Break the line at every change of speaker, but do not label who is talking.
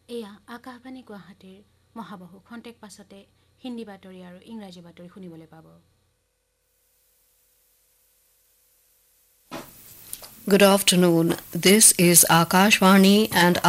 এয়া আকাশবাণী গুৱাহাটীৰ মহাবাহু খন্তেক পাছতে হিন্দী বাতৰি আৰু ইংৰাজী বাতৰি শুনিবলৈ পাব।
Good afternoon. This is Akashvani and